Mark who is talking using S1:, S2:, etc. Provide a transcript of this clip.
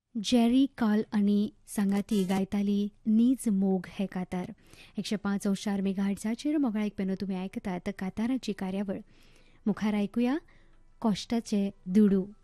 S1: Jerry call आणि सांगाती गायताली नीज मोग हे कातार 105.4 मेगाहर्ट्झाचेर मोगळा ऐकपेनो तुम्ही ऐकतात काताराची कार्यावळ. मुखार ऐकूया कोश्टाचे दुडू.